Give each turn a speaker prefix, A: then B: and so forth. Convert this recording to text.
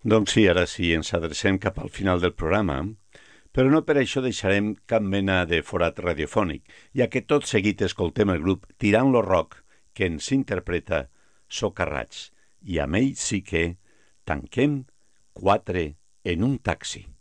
A: Doncs sí, ara sí, ens adrecem cap al final del programa, però no per això deixarem cap mena de forat radiofònic, ja que tot seguit escoltem el grup Tirant lo Rock, que ens interpreta Socarrats, i amb ell sí que tanquem 4 en un taxi.